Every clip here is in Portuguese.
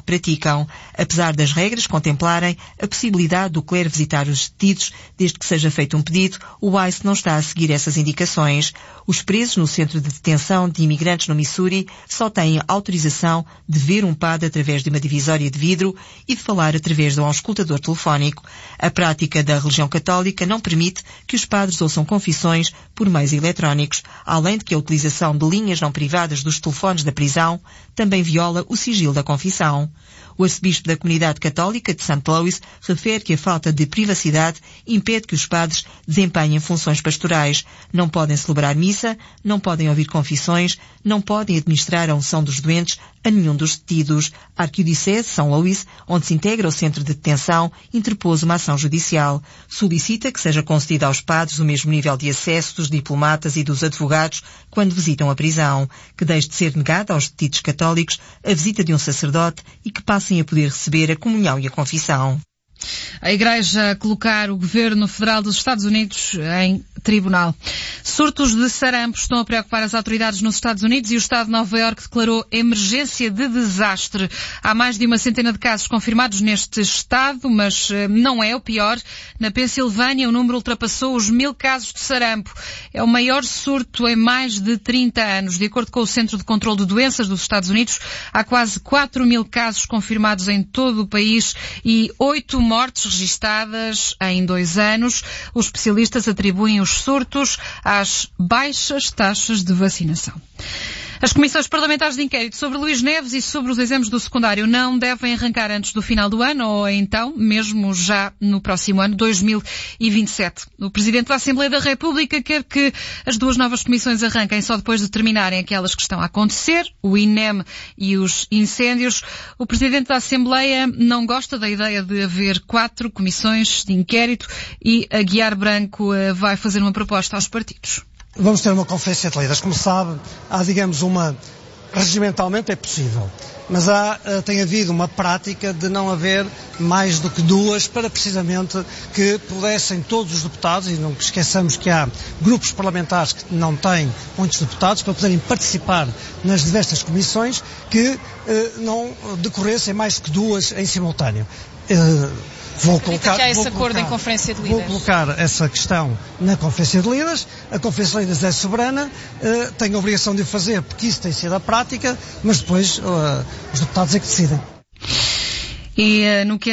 praticam, apesar das regras contemplarem a possibilidade do clero visitar os detidos desde que seja feito um pedido. O ICE não está a seguir essas indicações. Os presos no centro de detenção de imigrantes no Missouri só têm autorização de ver um padre através de uma divisória de vidro e de falar através de um auscultador telefónico. A prática da religião católica não permite que os padres ouçam confissões por meios eletrónicos, além de que a utilização de linhas não privadas dos telefones da prisão também viola o sigilo da confissão. O arcebispo da comunidade católica de St. Louis refere que a falta de privacidade impede que os padres desempenhem funções pastorais. Não podem celebrar missa, não podem ouvir confissões, não podem administrar a unção dos doentes a nenhum dos detidos. A Arquidiocese de São Louis, onde se integra o centro de detenção, interpôs uma ação judicial. Solicita que seja concedido aos padres o mesmo nível de acesso dos diplomatas e dos advogados quando visitam a prisão, que deixe de ser negada aos detidos católicos a visita de um sacerdote e que passem a poder receber a comunhão e a confissão. A Igreja a colocar o Governo Federal dos Estados Unidos em tribunal. Surtos de sarampo estão a preocupar as autoridades nos Estados Unidos e o Estado de Nova Iorque declarou emergência de desastre. Há mais de uma centena de casos confirmados neste estado, mas não é o pior. Na Pensilvânia, o número ultrapassou os 1000 casos de sarampo. É o maior surto em mais de 30 anos. De acordo com o Centro de Controlo de Doenças dos Estados Unidos, há quase 4000 casos confirmados em todo o país e 8 mortes registadas em 2 anos. Os especialistas atribuem os surtos às baixas taxas de vacinação. As comissões parlamentares de inquérito sobre Luís Neves e sobre os exames do secundário não devem arrancar antes do final do ano ou então mesmo já no próximo ano, 2027. O Presidente da Assembleia da República quer que as 2 novas comissões arranquem só depois de terminarem aquelas que estão a acontecer, o INEM e os incêndios. O Presidente da Assembleia não gosta da ideia de haver 4 comissões de inquérito e Aguiar Branco vai fazer uma proposta aos partidos. Vamos ter uma conferência de líderes. Como sabe, há, digamos, regimentalmente é possível, mas tem havido uma prática de não haver mais do que 2 para precisamente que pudessem todos os deputados, e não esqueçamos que há grupos parlamentares que não têm muitos deputados, para poderem participar nas diversas comissões, que não decorressem mais do que 2 em simultâneo. Vou colocar essa questão na Conferência de Líderes. A Conferência de Líderes é soberana, tem a obrigação de o fazer, porque isso tem sido a prática, mas depois os deputados é que decidem. E no que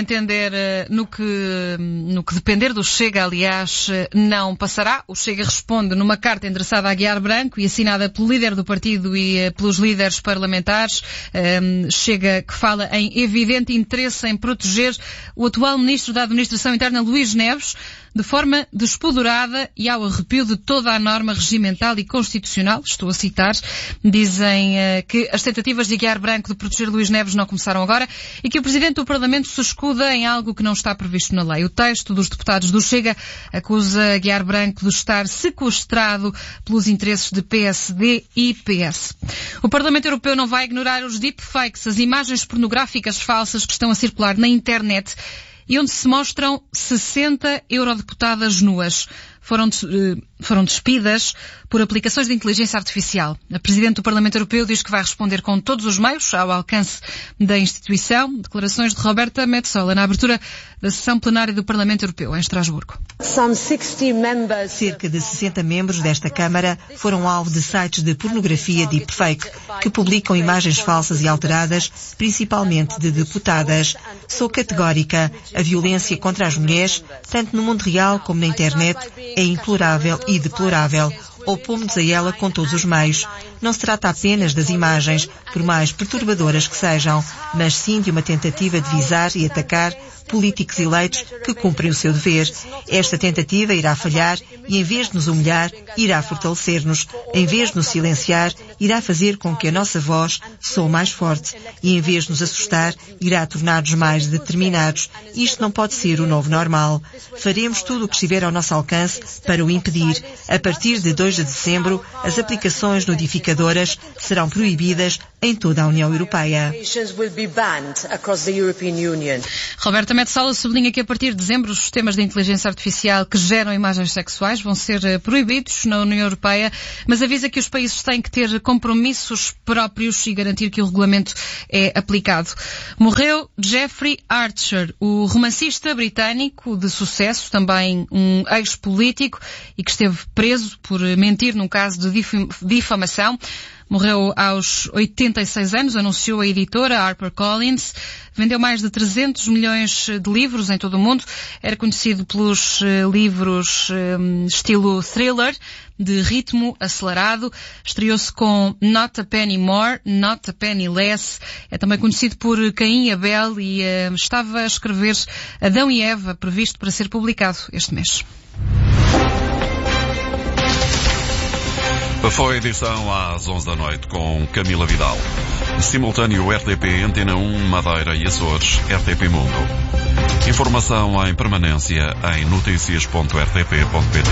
depender do Chega, aliás, não passará. O Chega responde numa carta endereçada a Aguiar Branco e assinada pelo líder do partido e pelos líderes parlamentares. Chega que fala em evidente interesse em proteger o atual Ministro da Administração Interna, Luís Neves, de forma despodurada e ao arrepio de toda a norma regimental e constitucional. Estou a citar. Dizem que as tentativas de Aguiar Branco de proteger Luís Neves não começaram agora e que o Presidente do Parlamento se escuda em algo que não está previsto na lei. O texto dos deputados do Chega acusa Aguiar Branco de estar sequestrado pelos interesses de PSD e PS. O Parlamento Europeu não vai ignorar os deepfakes, as imagens pornográficas falsas que estão a circular na internet e onde se mostram 60 eurodeputadas nuas. Foram despidas por aplicações de inteligência artificial. A Presidente do Parlamento Europeu diz que vai responder com todos os meios ao alcance da instituição. Declarações de Roberta Metsola na abertura da sessão plenária do Parlamento Europeu, em Estrasburgo. Cerca de 60 membros desta Câmara foram alvo de sites de pornografia deepfake, que publicam imagens falsas e alteradas, principalmente de deputadas. Sou categórica. A violência contra as mulheres, tanto no mundo real como na internet, é implorável e deplorável. Opomos-nos a ela com todos os meios. Não se trata apenas das imagens, por mais perturbadoras que sejam, mas sim de uma tentativa de visar e atacar políticos eleitos que cumprem o seu dever. Esta tentativa irá falhar e, em vez de nos humilhar, irá fortalecer-nos. Em vez de nos silenciar, irá fazer com que a nossa voz soe mais forte e, em vez de nos assustar, irá tornar-nos mais determinados. Isto não pode ser o novo normal. Faremos tudo o que estiver ao nosso alcance para o impedir. A partir de 2 de dezembro, as aplicações notificadoras serão proibidas em toda a União Europeia. Roberta Metsola sublinha que a partir de dezembro os sistemas de inteligência artificial que geram imagens sexuais vão ser proibidos na União Europeia, mas avisa que os países têm que ter compromissos próprios e garantir que o regulamento é aplicado. Morreu Jeffrey Archer, o romancista britânico de sucesso, também um ex-político e que esteve preso por mentir num caso de difamação. Morreu aos 86 anos, anunciou a editora HarperCollins. Vendeu mais de 300 milhões de livros em todo o mundo. Era conhecido pelos livros estilo thriller, de ritmo acelerado. Estreou-se com Not a Penny More, Not a Penny Less. É também conhecido por Caim e Abel e estava a escrever Adão e Eva, previsto para ser publicado este mês. Foi a edição às 11 da noite com Camila Vidal. Simultâneo RTP, Antena 1, Madeira e Açores, RTP Mundo. Informação em permanência em noticias.rtp.pt.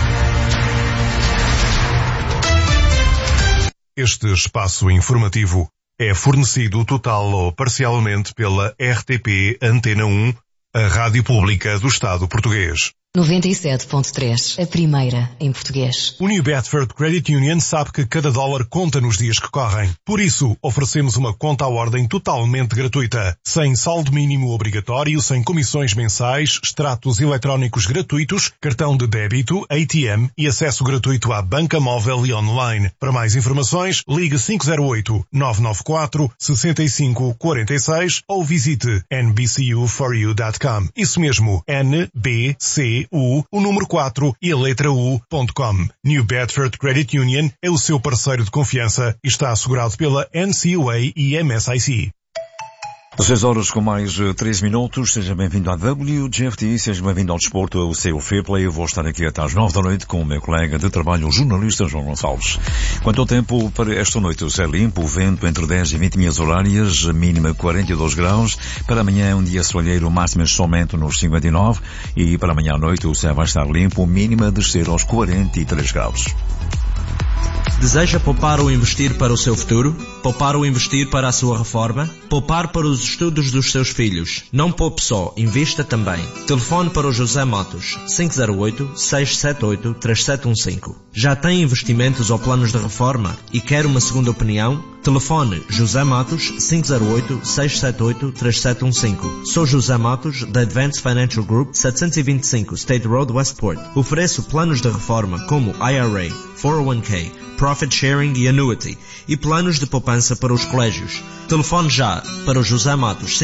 Este espaço informativo é fornecido total ou parcialmente pela RTP Antena 1, a Rádio Pública do Estado Português. 97.3, a primeira em português. O New Bedford Credit Union sabe que cada dólar conta nos dias que correm. Por isso, oferecemos uma conta à ordem totalmente gratuita, sem saldo mínimo obrigatório, sem comissões mensais, extratos eletrónicos gratuitos, cartão de débito, ATM e acesso gratuito à banca móvel e online. Para mais informações, ligue 508-994-6546 ou visite nbcu4u.com. Isso mesmo, NBC o número 4 e a letra U.com. New Bedford Credit Union é o seu parceiro de confiança e está assegurado pela NCUA e MSIC. 6 horas com mais 3 minutos. Seja bem-vindo à WGFT, seja bem-vindo ao desporto, o seu Fair Play. Eu vou estar aqui até às 9 da noite com o meu colega de trabalho, o jornalista João Gonçalves. Quanto ao tempo, para esta noite o céu limpo, o vento entre 10 e 20 milhas horárias, mínima 42 graus. Para amanhã um dia soalheiro, máximas somente nos 59 e para amanhã à noite o céu vai estar limpo, mínima descer aos 43 graus. Deseja poupar ou investir para o seu futuro? Poupar ou investir para a sua reforma? Poupar para os estudos dos seus filhos? Não poupe só, invista também. Telefone para o José Matos, 508-678-3715. Já tem investimentos ou planos de reforma e quer uma segunda opinião? Telefone José Matos, 508-678-3715. Sou José Matos, da Advanced Financial Group, 725 State Road, Westport. Ofereço planos de reforma como IRA, 401k, Profit Sharing e Annuity, e planos de poupança para os colégios. Telefone já para o José Matos,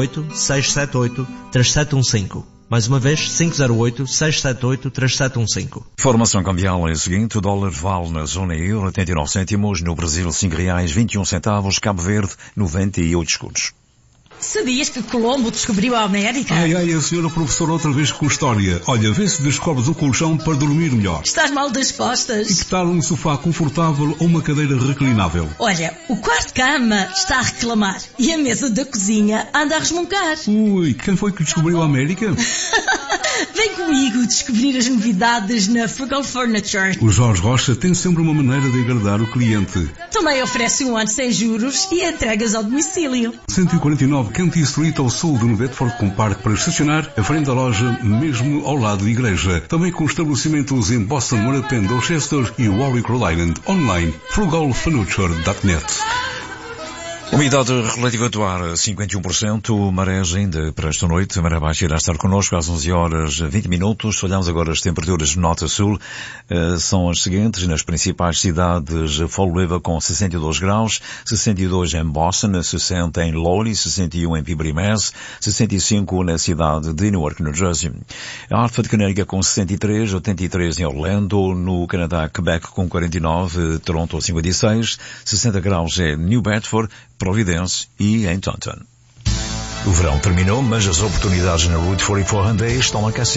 508-678-3715. Mais uma vez, 508-678-3715. Informação cambial é a seguinte: o dólar vale na zona euro 89 cêntimos, no Brasil R$5,21, Cabo Verde 98 escudos. Sabias que Colombo descobriu a América? Ai, a senhora professora outra vez com história. Olha, vê se descobres um colchão para dormir melhor. Estás mal das costas. E que tal um sofá confortável ou uma cadeira reclinável? Olha, o quarto-cama está a reclamar e a mesa da cozinha anda a resmungar. Ui, quem foi que descobriu a América? Vem comigo descobrir as novidades na Frugal Furniture. O Jorge Rocha tem sempre uma maneira de agradar o cliente. Também oferece um ano sem juros e entregas ao domicílio. 149 Canty Street ao sul de New Bedford, com parque para estacionar, à frente da loja, mesmo ao lado da igreja. Também com estabelecimentos em Boston, Morapen, Dorchester e Warwick, Rhode Island. Online, frugalfurniture.net. Umidade relativa do ar, 51%. Marés ainda para esta noite. A maré baixa irá estar connosco às 11 horas 20 minutos. Olhamos agora as temperaturas do norte a sul. São as seguintes. Nas principais cidades, Fall River com 62 graus, 62 em Boston, 60 em Lowry, 61 em Peabody, Mass, 65 na cidade de Newark, New Jersey. Hartford, Connecticut com 63, 83 em Orlando, no Canadá, Quebec com 49, Toronto 56, 60 graus em New Bedford, Providence e em Taunton. O verão terminou, mas as oportunidades na Route 44 Hyundai estão a aquecer.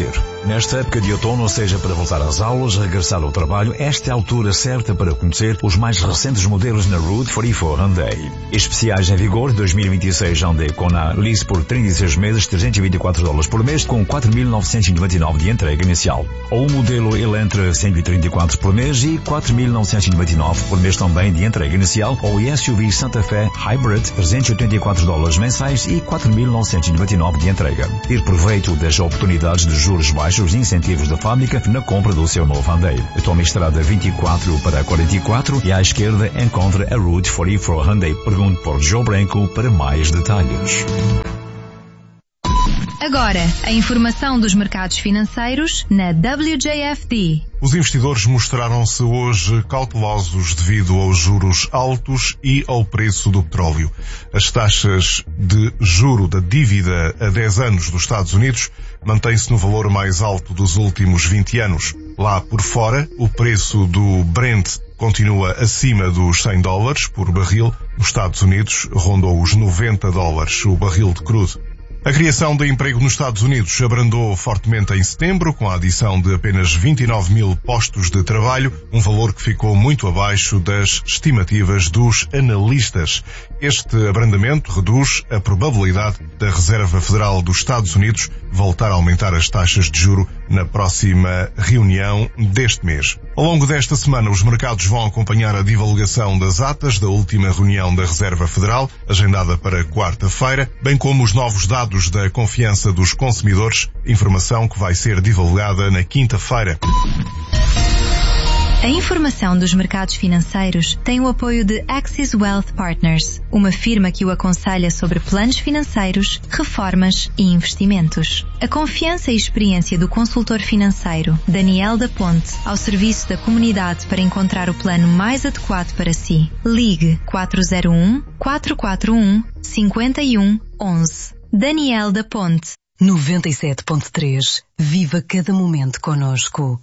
Nesta época de outono, seja para voltar às aulas, regressar ao trabalho, esta é a altura certa para conhecer os mais recentes modelos na Route 44 Hyundai. Especiais em vigor 2026 Hyundai Kona lease por 36 meses, $324 por mês, com 4.999 de entrega inicial. Ou o modelo Elantra 134 por mês e 4.999 por mês também de entrega inicial, ou SUV Santa Fe Hybrid $384 mensais e 4.999 de entrega. Ter proveito das oportunidades de juros baixos e incentivos da fábrica na compra do seu novo Hyundai. Tome a estrada 24 para 44 e à esquerda encontra a Route 44 Hyundai. Pergunte por Joe Branco para mais detalhes. Agora, a informação dos mercados financeiros na WJFD. Os investidores mostraram-se hoje cautelosos devido aos juros altos e ao preço do petróleo. As taxas de juro da dívida a 10 anos dos Estados Unidos mantêm-se no valor mais alto dos últimos 20 anos. Lá por fora, o preço do Brent continua acima dos $100 por barril. Nos Estados Unidos, rondou os $90 o barril de crudo. A criação de emprego nos Estados Unidos abrandou fortemente em setembro, com a adição de apenas 29 mil postos de trabalho, um valor que ficou muito abaixo das estimativas dos analistas. Este abrandamento reduz a probabilidade da Reserva Federal dos Estados Unidos voltar a aumentar as taxas de juro na próxima reunião deste mês. Ao longo desta semana, os mercados vão acompanhar a divulgação das atas da última reunião da Reserva Federal, agendada para quarta-feira, bem como os novos dados da confiança dos consumidores, informação que vai ser divulgada na quinta-feira. A informação dos mercados financeiros tem o apoio de Axis Wealth Partners, uma firma que o aconselha sobre planos financeiros, reformas e investimentos. A confiança e experiência do consultor financeiro Daniel da Ponte ao serviço da comunidade para encontrar o plano mais adequado para si. Ligue 401-441-5111. Daniel da Ponte. 97.3. Viva cada momento connosco.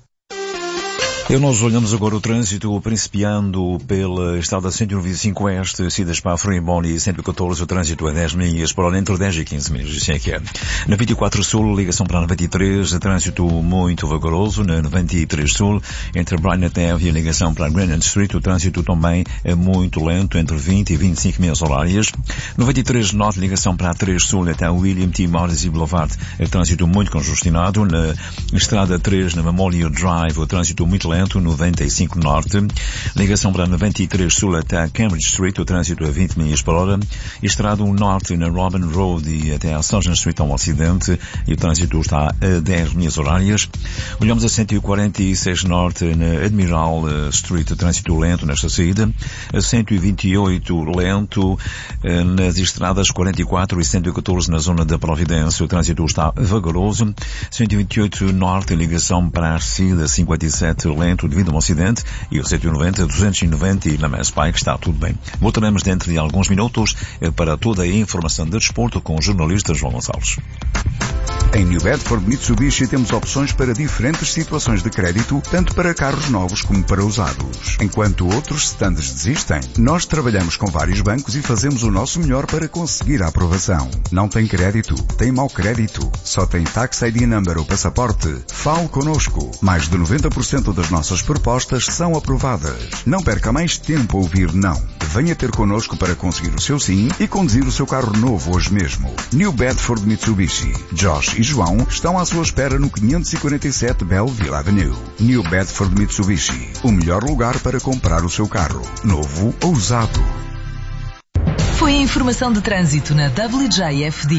E nós olhamos agora o trânsito, principiando pela estrada 195 Oeste, saídas para Frimbone e 114, o trânsito a 10 milhas por hora, entre 10 e 15 milhas, isso é que é. Na 24 Sul, ligação para a 93, trânsito muito vagaroso. Na 93 Sul, entre Bryant Ave e a ligação para a Grand Street, o trânsito também é muito lento, entre 20 e 25 milhas horárias. 93 Norte, ligação para a 3 Sul até William T. Morrissey Boulevard, é trânsito muito congestionado. Na estrada 3, na Memorial Drive, o trânsito muito lento. 95 Norte, ligação para 93 Sul até Cambridge Street, o trânsito a 20 milhas por hora. Estrada 1 Norte na Robin Road e até a Sargent Street há um acidente e o trânsito está a 10 milhas horárias. Olhamos a 146 Norte na Admiral Street, o trânsito lento nesta saída. A 128 lento nas estradas 44 e 114 na zona da Providência, o trânsito está vagaroso. 128 Norte, ligação para a saída 57 lento devido a um acidente, e o 190, 290 e na Mass Pike está tudo bem. Voltaremos dentro de alguns minutos para toda a informação de desporto com o jornalista João Gonçalves. Em New Bedford Mitsubishi temos opções para diferentes situações de crédito, tanto para carros novos como para usados. Enquanto outros stands desistem, nós trabalhamos com vários bancos e fazemos o nosso melhor para conseguir a aprovação. Não tem crédito? Tem mau crédito? Só tem Tax ID Number ou passaporte? Fale connosco. Mais de 90% das nossas propostas são aprovadas. Não perca mais tempo a ouvir não. Venha ter connosco para conseguir o seu sim e conduzir o seu carro novo hoje mesmo. New Bedford Mitsubishi. Josh e João estão à sua espera no 547 Belleville Avenue. New Bedford Mitsubishi. O melhor lugar para comprar o seu carro, novo ou usado. Foi a informação de trânsito na WJFD.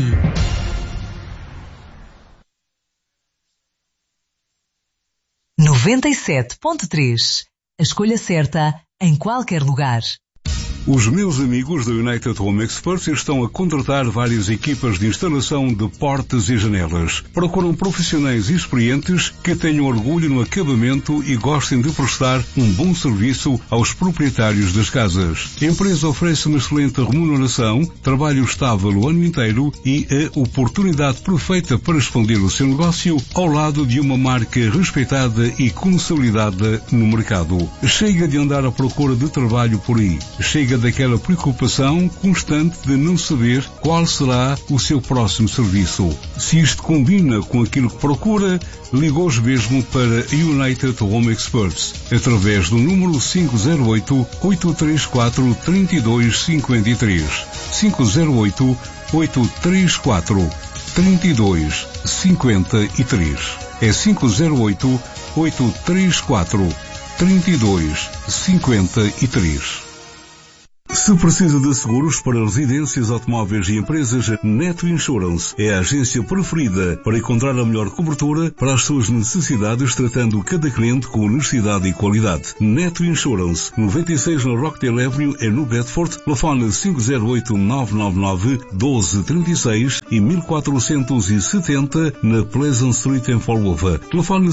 (97.3). A escolha certa em qualquer lugar. Os meus amigos da United Home Experts estão a contratar várias equipas de instalação de portas e janelas. Procuram profissionais experientes que tenham orgulho no acabamento e gostem de prestar um bom serviço aos proprietários das casas. A empresa oferece uma excelente remuneração, trabalho estável o ano inteiro e a oportunidade perfeita para expandir o seu negócio ao lado de uma marca respeitada e consolidada no mercado. Chega de andar à procura de trabalho por aí. Chega carrega daquela preocupação constante de não saber qual será o seu próximo serviço. Se isto combina com aquilo que procura, ligue hoje mesmo para United Home Experts, através do número 508-834-3253. 508-834-3253. É 508-834-3253. Se precisa de seguros para residências, automóveis e empresas, Neto Insurance é a agência preferida para encontrar a melhor cobertura para as suas necessidades, tratando cada cliente com honestidade e qualidade. Neto Insurance, 96 na Rockdale Avenue, no Bedford, telefone 508-999-1236 e 1470 na Pleasant Street em Fall River. Telefone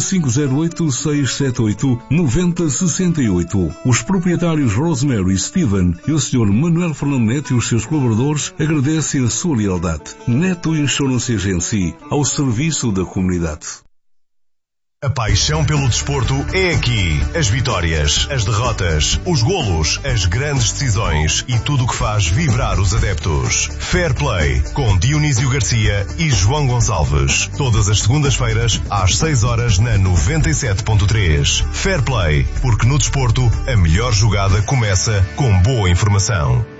508-678-9068. Os proprietários Rosemary, Steven e o Sr. Manuel Fernando Neto e os seus colaboradores agradecem a sua lealdade. Neto Insurance Agency, ao serviço da comunidade. A paixão pelo desporto é aqui. As vitórias, as derrotas, os golos, as grandes decisões e tudo o que faz vibrar os adeptos. Fair Play, com Dionísio Garcia e João Gonçalves. Todas as segundas-feiras, às 6 horas, na 97.3. Fair Play, porque no desporto, a melhor jogada começa com boa informação.